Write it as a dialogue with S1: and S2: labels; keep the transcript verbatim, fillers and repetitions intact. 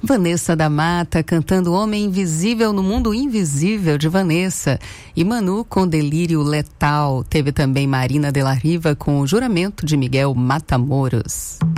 S1: Vanessa da Mata cantando Homem Invisível no Mundo Invisível de Vanessa. E Manu com Delírio Letal. Teve também Marina de la Riva com O Juramento de Miguel Matamoros.